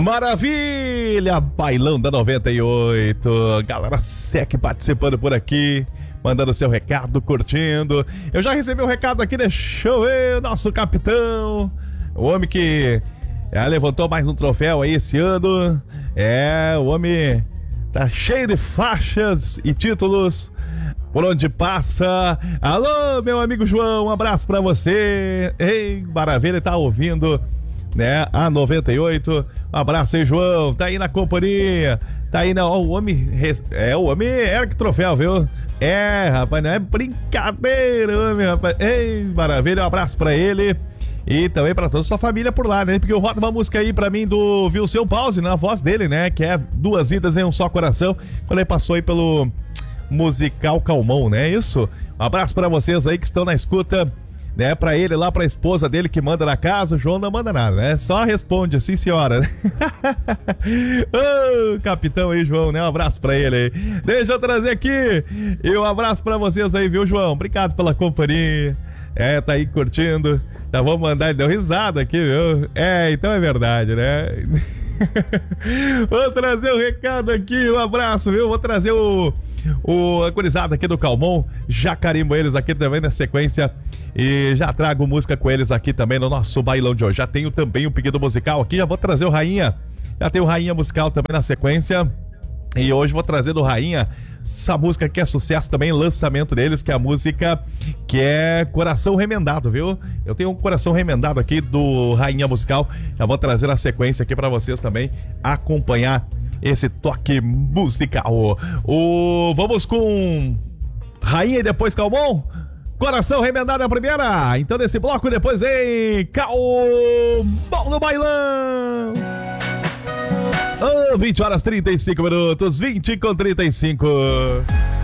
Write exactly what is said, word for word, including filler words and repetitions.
Maravilha! Bailão da noventa e oito. Galera Sec participando por aqui, mandando seu recado, curtindo. Eu já recebi um recado aqui, deixa eu ver, nosso capitão, o homem que é, levantou mais um troféu aí esse ano. É, o homem tá cheio de faixas e títulos por onde passa. Alô, meu amigo João, um abraço pra você. Ei, maravilha, tá ouvindo, né, a noventa e oito. Um abraço aí, João, tá aí na companhia. Tá aí, né, ó, o homem, é, o homem Eric Troféu, viu? É, rapaz, não é brincadeira, homem, rapaz. Ei, maravilha, um abraço pra ele. E também pra toda a sua família por lá, né? Porque eu rodo uma música aí pra mim do Vilseu Pause, na voz dele, né? Que é Duas Vidas em um Só Coração. Quando ele passou aí pelo Musical Calmon, né? Isso? Um abraço pra vocês aí que estão na escuta, né? Pra ele lá, pra esposa dele que manda na casa. O João não manda nada, né? Só responde, sim senhora. Ô, capitão aí, João, né? Um abraço pra ele aí. Deixa eu trazer aqui. E um abraço pra vocês aí, viu, João? Obrigado pela companhia. É, tá aí curtindo. Já vou mandar, ele deu risada aqui, viu? É, então é verdade, né? Vou trazer o um recado aqui, um abraço, viu? Vou trazer o, o a gurizada aqui do Calmon, já carimbo eles aqui também na sequência e já trago música com eles aqui também no nosso bailão de hoje. Já tenho também o pedido musical aqui, já vou trazer o Rainha, já tenho o Rainha musical também na sequência e hoje vou trazer do Rainha essa música que é sucesso também, lançamento deles, que é a música que é Coração Remendado, viu? Eu tenho um Coração Remendado aqui do Rainha Musical, já vou trazer a sequência aqui pra vocês também acompanhar esse toque musical. O... Vamos com Rainha e depois Calmon? Coração Remendado é a primeira, então nesse bloco depois vem Calmon no bailão! Oh, vinte horas e trinta e cinco minutos, vinte com trinta e cinco.